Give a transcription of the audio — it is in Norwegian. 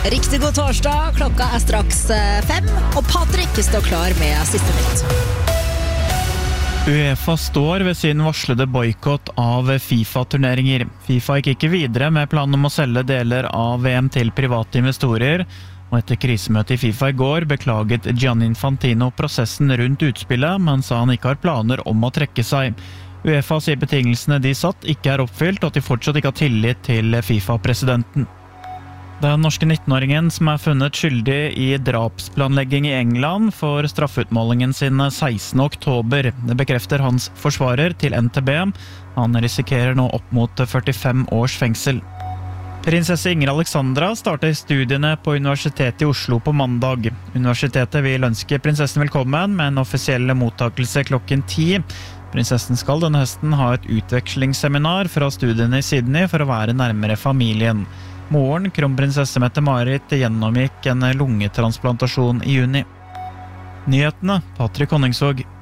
Riktig god torsdag, klokka straks 5, og Patrick står klar med siste nytt. UEFA står ved sin varslede boykott av FIFA-turneringer. FIFA gikk ikke videre med planen om å selge deler av VM til private investorer, og etter krisemøtet i FIFA i går beklaget Gianni Infantino prosessen rundt utspillet, men sa han ikke har planer om å trekke seg. UEFA sier betingelsene de satt ikke oppfylt, og at de fortsatt ikke har tillit til FIFA-presidenten. Den norske 19-åringen som funnet skyldig i drapsplanlegging i England får straffutmålingen sin 16. oktober. Det bekrefter hans forsvarer til NTB. Han risikerer nå opp mot 45 års fengsel. Prinsesse Ingrid Alexandra starter studiene på Universitetet i Oslo på mandag. Universitetet vil ønske prinsessen velkommen med en offisiell mottakelse klokken 10. Prinsessen skal denne høsten ha et utvekslingsseminar fra studiene i Sydney for å være nærmere familien. Moren, kronprinsesse Mette-Marit, gjennomgikk en lungetransplantasjon i juni. Nyhetene, Patrick Honningsvåg.